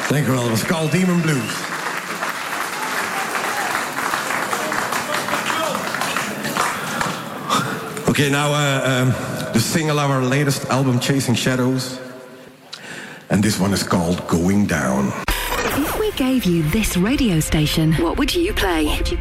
Dank u wel, dat was Carl Demon Blues. Okay, now the single of our latest album, Chasing Shadows. And this one is called Going Down. If we gave you this radio station, what would you play?